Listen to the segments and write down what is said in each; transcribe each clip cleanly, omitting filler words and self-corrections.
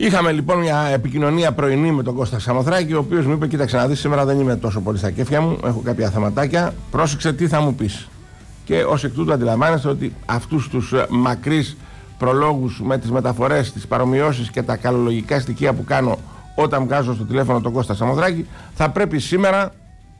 Είχαμε λοιπόν μια επικοινωνία πρωινή με τον Κώστα Σαμοθράκη, ο οποίος μου είπε: κοίταξε να δεις, σήμερα δεν είμαι τόσο πολύ στα κέφια μου, έχω κάποια θεματάκια, πρόσεξε τι θα μου πεις. Και ως εκ τούτου αντιλαμβάνεστε ότι αυτούς τους μακρύς προλόγους με τις μεταφορές, τις παρομοιώσεις και τα καλολογικά στοιχεία που κάνω όταν βγάζω στο τηλέφωνο τον Κώστα Σαμοθράκη, θα πρέπει σήμερα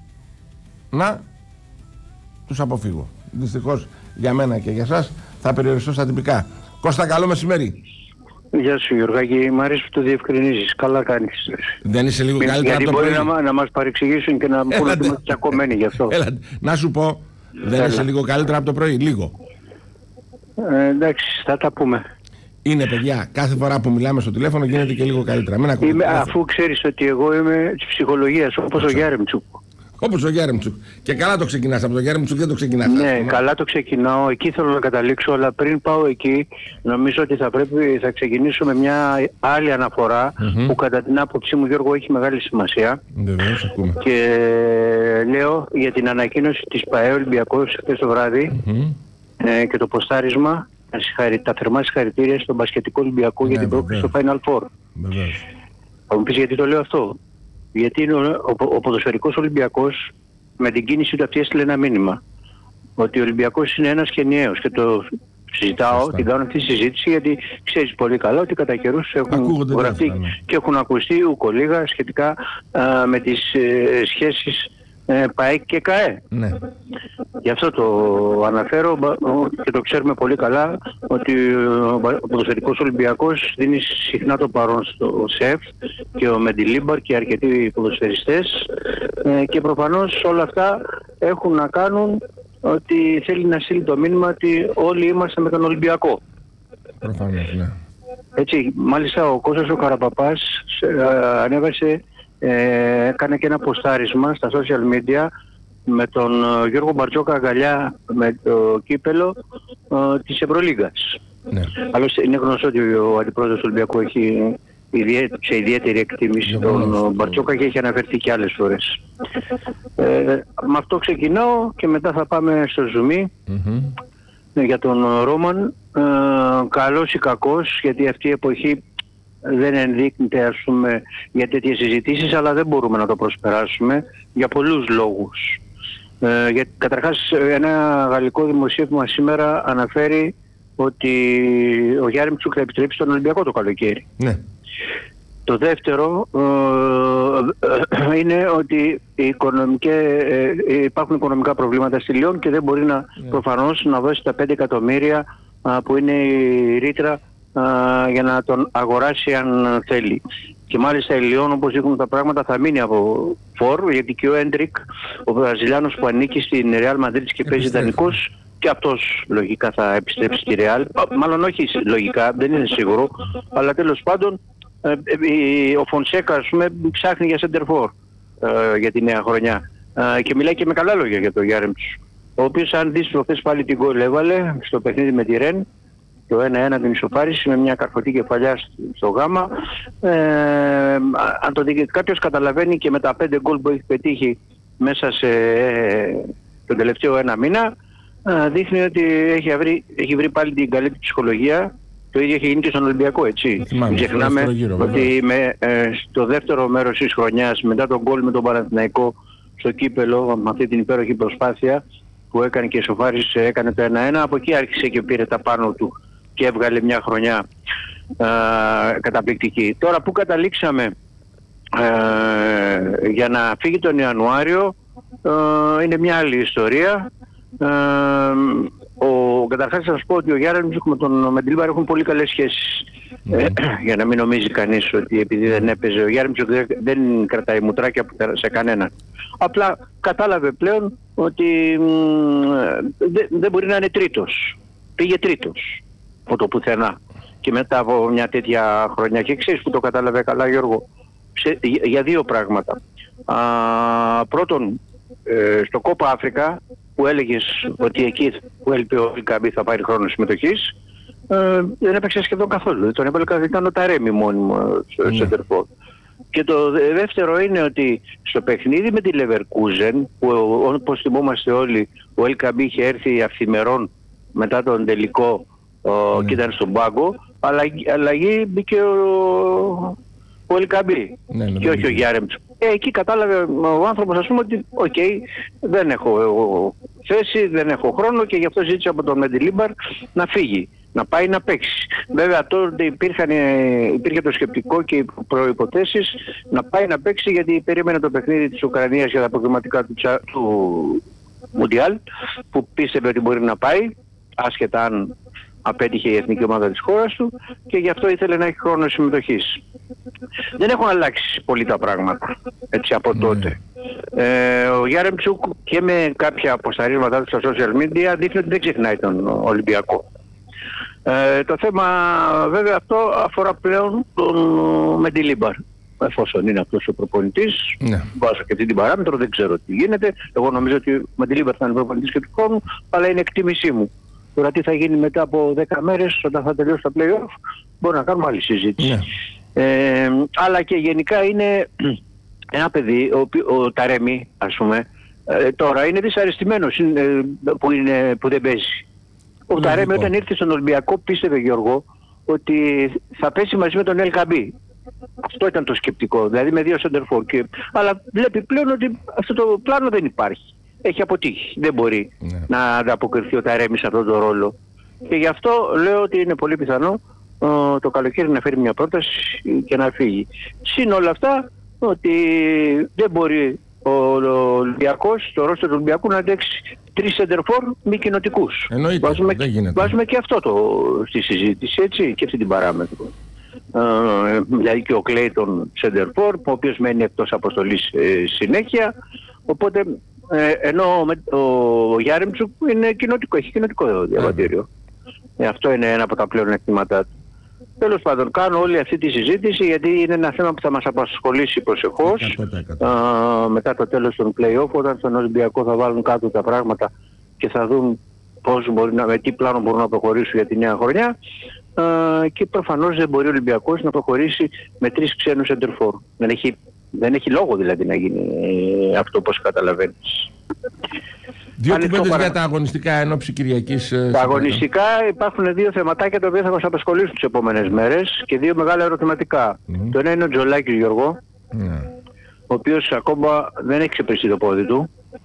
να τους αποφύγω. Δυστυχώς για μένα και για σας θα περιοριστώ στα τυπικά. Κώστα, καλό μεσημέρι. Γεια σου Γιωργάκη, μ' αρέσει που το διευκρινίζεις, καλά κάνεις. Δεν είσαι λίγο καλύτερα από το πρωί? Γιατί μπορεί να μας παρεξηγήσουν και να πούνε ότι είμαστε τσακωμένοι γι' αυτό. Να σου πω, δεν είσαι λίγο καλύτερα από το πρωί, λίγο? Εντάξει, θα τα πούμε. Είναι παιδιά, κάθε φορά που μιλάμε στο τηλέφωνο γίνεται και λίγο καλύτερα. Αφού ξέρεις ότι εγώ είμαι της ψυχολογίας, όπως ο Γιάρεμτσουκ. Όπως ο Γιάρεμτσουκ. Και καλά το ξεκινάς, από το Γιάρεμτσουκ δεν το ξεκινάς. Ναι, καλά το ξεκινάω, εκεί θέλω να καταλήξω, αλλά πριν πάω εκεί νομίζω ότι θα ξεκινήσω με μια άλλη αναφορά που κατά την άποψή μου, Γιώργο, έχει μεγάλη σημασία. Βεβαίως, ακούμε. Και λέω για την ανακοίνωση της ΠΑΕ Ολυμπιακός χθες το βράδυ και το ποστάρισμα, τα θερμά συγχαρητήρια στον μπασκετικό Ολυμπιακό για την πρόκληση στο Final Four. Βεβαίως. Θα μου πεις γιατί το λέω αυτό? Γιατί ο ποδοσφαιρικός Ολυμπιακός με την κίνηση του αυτή έστειλε ένα μήνυμα ότι ο Ολυμπιακός είναι ένας και ενιαίος, και το συζητάω, την κάνω αυτή τη συζήτηση γιατί ξέρεις πολύ καλά ότι κατά καιρούς έχουν γραφτεί και έχουν ακουστεί ούκο λίγα σχετικά με τις σχέσεις ΠΑΕΚ και ΚΑΕ. Ναι. Γι' αυτό το αναφέρω και το ξέρουμε πολύ καλά ότι ο ποδοσφαιρικός Ολυμπιακός δίνει συχνά το παρόν στο ΣΕΦ και ο Μεντιλίμπαρ και αρκετοί ποδοσφαιριστές και προφανώς όλα αυτά έχουν να κάνουν ότι θέλει να στείλει το μήνυμα ότι όλοι είμαστε με τον Ολυμπιακό. Προφανώς, ναι. Έτσι, μάλιστα ο Κώστας ο Καραπαπάς ανέβασε, έκανε και ένα ποστάρισμα στα social media με τον Γιώργο Μπαρτζόκα αγκαλιά με το κύπελο της Ευρωλίγκας. Ναι. Άλλωστε είναι γνωστό ότι ο αντιπρόεδρος του Ολυμπιακού έχει σε ιδιαίτερη εκτίμηση τον Μπαρτζόκα και έχει αναφερθεί και άλλες φορές. Με αυτό ξεκινάω και μετά θα πάμε στο ζουμί για τον Ρόμαν. Καλός ή κακός, γιατί αυτή η εποχή δεν ενδείκνυται ας πούμε για τέτοιες συζητήσεις, αλλά δεν μπορούμε να το προσπεράσουμε για πολλούς λόγους. Γιατί καταρχάς ένα γαλλικό δημοσίευμα σήμερα αναφέρει ότι ο Γιάρεμτσουκ θα επιστρέψει στον Ολυμπιακό το καλοκαίρι. Ναι. Το δεύτερο είναι ότι υπάρχουν οικονομικά προβλήματα στη Λιόν και δεν μπορεί προφανώς να δώσει τα 5 εκατομμύρια που είναι η ρήτρα για να τον αγοράσει αν θέλει. Και μάλιστα η Λιόν, όπως δείχνουν τα πράγματα, θα μείνει από φόρ, γιατί και ο Έντρικ, ο Βραζιλιάνος που ανήκει στην Ρεάλ Μαδρίτης και παίζει δανεικός, και αυτός λογικά θα επιστρέψει στη Ρεάλ. Μάλλον όχι λογικά, δεν είναι σίγουρο, αλλά τέλος πάντων ο Φονσέκα ας πούμε ψάχνει για center for για τη νέα χρονιά και μιλάει και με καλά λόγια για τον Γιάρεμτσουκ, ο οποίος αν δεις προχθές πάλι την γκολ έβαλε στο παιχνίδι με τη Ρεν, το 1-1 την ισοφάριση με μια καρφωτή κεφαλιά στο γάμα. Αν το δει κάποιος καταλαβαίνει και με τα 5 γκολ που έχει πετύχει μέσα σε τον τελευταίο 1 μήνα, δείχνει ότι έχει βρει πάλι την καλή ψυχολογία. Το ίδιο έχει γίνει και στον Ολυμπιακό, έτσι. Μην ξεχνάμε ότι στο δεύτερο μέρος της χρονιάς, μετά τον γκολ με τον Παναθηναϊκό στο κύπελο, με αυτή την υπέροχη προσπάθεια που έκανε και ισοφάρισε, έκανε το 1-1, από εκεί άρχισε και πήρε τα πάνω του και έβγαλε μια χρονιά καταπληκτική. Τώρα που καταλήξαμε για να φύγει τον Ιανουάριο είναι μια άλλη ιστορία. Καταρχάς θα σας πω ότι ο Γιάρεμτσουκ με τον Μεντιλίμπαρ έχουν πολύ καλές σχέσεις. Για να μην νομίζει κανείς ότι επειδή δεν έπαιζε ο Γιάρεμτσουκ δεν κρατάει μουτράκια σε κανέναν. Απλά κατάλαβε πλέον ότι δεν μπορεί να είναι τρίτος. Πήγε τρίτος από το πουθενά. Και μετά από μια τέτοια χρονιά, και ξέρεις που το κατάλαβε καλά Γιώργο, για δύο πράγματα. Πρώτον, στο Κόπα Αφρικα που έλεγες ότι εκεί που έλειπε ο Ιλκαμπή θα πάρει χρόνο συμμετοχής, δεν έπαιξε σχεδόν καθόλου. Τον έβαλε, ήταν ο Ταρέμι μόνιμο στο σεντερφόρ. Και το δεύτερο είναι ότι στο παιχνίδι με τη Λεβερκούζεν, που όπως θυμόμαστε όλοι, ο Ιλκαμπή είχε έρθει αυθημερών μετά τον τελικό και ήταν στον πάγκο, αλλαγή μπήκε ο Ελκαμπή και όχι ο Γιάρεμτσουκ. Εκεί κατάλαβε ο άνθρωπος, ας πούμε, ότι δεν έχω θέση, δεν έχω χρόνο, και γι' αυτό ζήτησε από τον Μεντιλίμπαρ να φύγει, να πάει να παίξει. Βέβαια τότε υπήρχε το σκεπτικό και οι προϋποθέσεις να πάει να παίξει, γιατί περίμενε το παιχνίδι της Ουκρανίας για τα προκριματικά του Μουντιάλ, που πίστευε ότι μπορεί να πάει, άσχετα αν απέτυχε η εθνική ομάδα της χώρας του, και γι' αυτό ήθελε να έχει χρόνο συμμετοχής. Δεν έχουν αλλάξει πολύ τα πράγματα έτσι από τότε. Ο Γιάρεμτσουκ και με κάποια αποσταρίσματά του στα social media δείχνει ότι δεν ξεχνάει τον Ολυμπιακό. Το θέμα βέβαια αυτό αφορά πλέον τον Μεντιλίμπαρ, εφόσον είναι αυτός ο προπονητής. Βάζω και αυτή την παράμετρο, δεν ξέρω τι γίνεται. Εγώ νομίζω ότι ο Μεντιλίμπαρ θα είναι προπονητής και του χρόνου, αλλά είναι εκτίμησή μου. Τώρα τι θα γίνει μετά από 10 μέρες, όταν θα τελειώσει τα play-off, μπορεί να κάνουμε άλλη συζήτηση. Αλλά και γενικά είναι ένα παιδί, ο Ταρέμι, ας πούμε, τώρα είναι δυσαρεστημένος που δεν παίζει. Ο Ταρέμι όταν ήρθε στον Ολυμπιακό πίστευε, Γιώργο, ότι θα πέσει μαζί με τον Ελκαμπή. Αυτό ήταν το σκεπτικό, δηλαδή με 2 σεντερφόρ. Αλλά βλέπει πλέον ότι αυτό το πλάνο δεν υπάρχει. Έχει αποτύχει. Δεν μπορεί να ανταποκριθεί ο Ταρέμι σε αυτόν τον ρόλο. Και γι' αυτό λέω ότι είναι πολύ πιθανό το καλοκαίρι να φέρει μια πρόταση και να φύγει. Συν όλα αυτά, ότι δεν μπορεί ο Ολυμπιακός, το ρόστερ του Ολυμπιακού, να αντέξει 3 σεντερφόρ μη κοινοτικούς. Βάζουμε και αυτό στη συζήτηση, έτσι, και αυτή την παράμετρο. Δηλαδή και ο Κλέιτον σεντερφόρ, ο οποίος μένει εκτός αποστολής συνέχεια. Οπότε ενώ ο Γιάρεμτσουκ είναι κοινοτικό, έχει κοινοτικό διαβατήριο. Αυτό είναι ένα από τα πλέον εκτιματά του. Τέλος πάντων, κάνω όλη αυτή τη συζήτηση γιατί είναι ένα θέμα που θα μας απασχολήσει προσεχώς. Μετά το τέλος των play-off, όταν στον Ολυμπιακό θα βάλουν κάτω τα πράγματα και θα δουν με τι πλάνο μπορούν να προχωρήσουν για τη νέα χρονιά. Και προφανώς δεν μπορεί ο Ολυμπιακός να προχωρήσει με 3 ξένους σεντερφόρ. Δεν έχει λόγο δηλαδή να γίνει αυτό, όπως καταλαβαίνεις. 2 κουβέντες για τα αγωνιστικά εν ώψη Κυριακής. Τα αγωνιστικά υπάρχουν 2 θεματάκια τα οποία θα μας απασχολήσουν τις επόμενες μέρες και 2 μεγάλα ερωτηματικά. Το ένα είναι ο Τζολάκης, Γιώργο, ο οποίος ακόμα δεν έχει ξεπριστεί το πόδι του.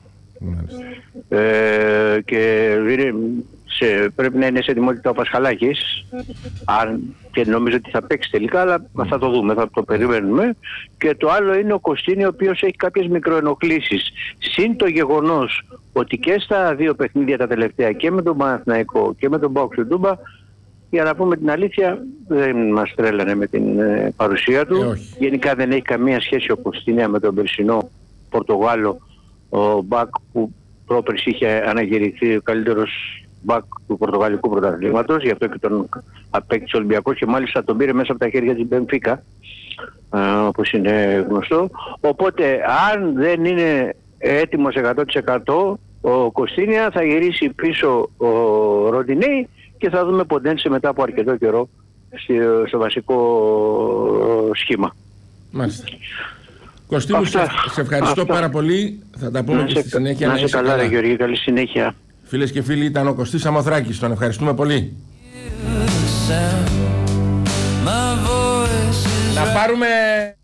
Και πρέπει να είναι σε ετοιμότητα ο Πασχαλάκης, και νομίζω ότι θα παίξει τελικά, αλλά θα το δούμε, θα το περιμένουμε. Και το άλλο είναι ο Κωστίνη, ο οποίος έχει κάποιες μικροενοχλήσεις. Συν το γεγονός ότι και στα 2 παιχνίδια τα τελευταία, και με τον Παναθηναϊκό και με τον ΠΑΟΚ του Τούμπα, για να πούμε την αλήθεια, δεν μας τρέλανε με την παρουσία του. Γενικά δεν έχει καμία σχέση ο Κωστίνη με τον περσινό Πορτογάλο, ο μπακ που πρόπερση είχε αναγερριχθεί ο καλύτερος μπακ του Πορτογαλικού πρωταθλήματος, γι' αυτό και τον απέκτησε ο Ολυμπιακός και μάλιστα τον πήρε μέσα από τα χέρια της Μπενφίκα, όπως είναι γνωστό. Οπότε αν δεν είναι έτοιμος 100% ο Κωστίνια, θα γυρίσει πίσω ο Ροντινέι και θα δούμε Ποντένσε μετά από αρκετό καιρό στο βασικό σχήμα. Μάλιστα. Κωστή μου, σε ευχαριστώ πάρα πολύ. Θα τα πούμε και στη συνέχεια. Να είσαι καλά, ρε Γεωργή, καλή συνέχεια. Φίλες και φίλοι, ήταν ο Κωστής Σαμοθράκης. Τον ευχαριστούμε πολύ. Να πάρουμε...